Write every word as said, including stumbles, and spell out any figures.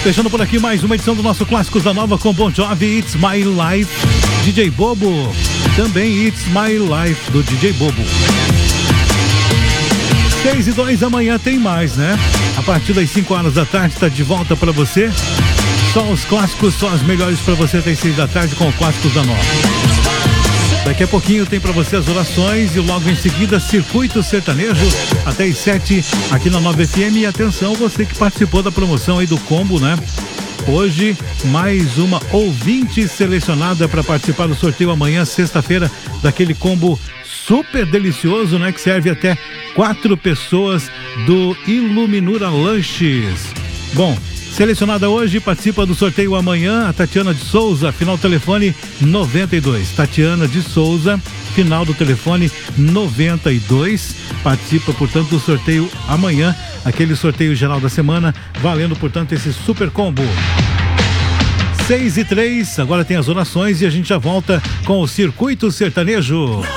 Fechando por aqui mais uma edição do nosso Clássicos da Nova com Bon Jovi, It's My Life, D J Bobo. Também It's My Life, do D J Bobo. seis e dois, amanhã tem mais, né? A partir das cinco horas da tarde está de volta para você. Só os clássicos, só as melhores para você até as seis da tarde com o Clássicos da Nova. Daqui a pouquinho tem para você as orações e logo em seguida Circuito Sertanejo até as sete aqui na Nova F M. E atenção, você que participou da promoção aí do combo, né? Hoje, mais uma ouvinte selecionada para participar do sorteio amanhã, sexta-feira, daquele combo super delicioso, né? Que serve até quatro pessoas do Iluminura Lanches. Bom, selecionada hoje, participa do sorteio amanhã, a Tatiana de Souza, final telefone noventa e dois. Tatiana de Souza, final do telefone noventa e dois. Participa, portanto, do sorteio amanhã, aquele sorteio geral da semana, valendo, portanto, esse super combo. seis e três, agora tem as orações e a gente já volta com o Circuito Sertanejo.